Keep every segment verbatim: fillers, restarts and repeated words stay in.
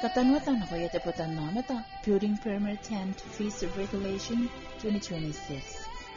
Katanwatan na kaya tepotan namata Building Permit and Fees Regulation twenty twenty-six.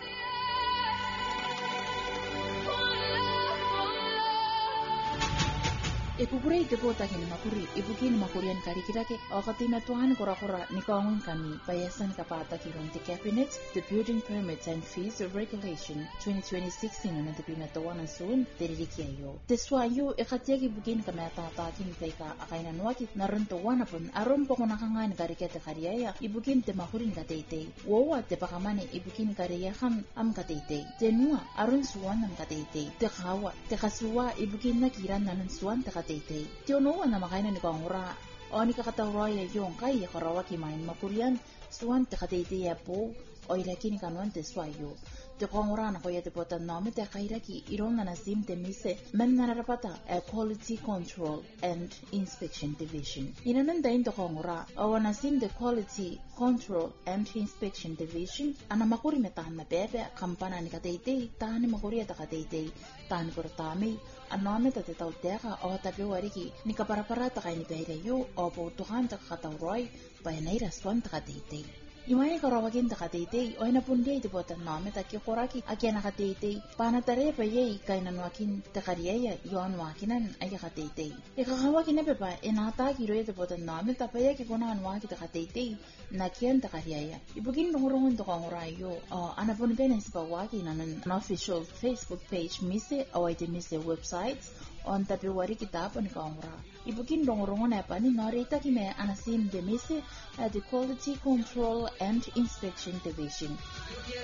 Ipupuri tepo takin makuri ibukin makurian kari kirake okatina tuhan kora-kora nikawangun kami bayasan kapata kiron ti cabinet the Building Permit and Fees Regulation twenty twenty-six ino na tipina tawanan soon diridikiayo. Teswayo ikatiagi bukin kamata takin taika akainan wakit naruntuwan apun aron po kunakangan kari kete kariyaya ibukin te makurin katete wawa te pakamane ibukin kariyakan am katete tenua aron suwan am katete te kawa te kasuwa ibukin nakiran nanan suwan te Tete. Tiono na makaina ni kangura. O ni kakatawraya yung kaya karawa kimain makurian. Suwan te katete ya po. O ilaki ni kanuan te swayo. Te kangura na kaya te potan nami te kairaki irong na nasim te mise. Men narapata a Quality Control and Inspection Division. Inanandain te kangura. O nasim the Quality Control and Inspection Division. Ana makuri metahan na bebe. Kampana ni katete. Tahan ni makuri at katete. Tahan kurtami. Anome ta te tau teka o tabi wariki ni kaparapara ta kay ni pehirayo o pautuhan ta kakatawroy bayanay raswan ta katete. Imaya karawagin ta katete o inapundi iti potan nome ta kikoraki akya na katete panatare pa yay kay nanwakin ta kariyaya yon wakinan ay katete. Ikakawakin na pepa inata kiro iti potan nome ta paya kikunahan waki ta katete na kiyan ta kariyaya. Ibugin rungurungun to kangurayo o anapun benes pa waki nanan an official Facebook page mise o iti mise websites on February kita po ni Kongra. Ibukin rongrongo na pa ni Norita kime anasim de mise at the Quality Control and Inspection Division.